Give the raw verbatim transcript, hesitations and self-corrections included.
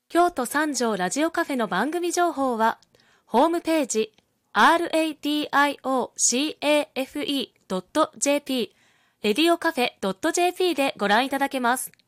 京都三条ラジオカフェの番組情報は、ホームページ、ラディオカフェ ドットジェーピー、レディオカフェ ドットジェーピー でご覧いただけます。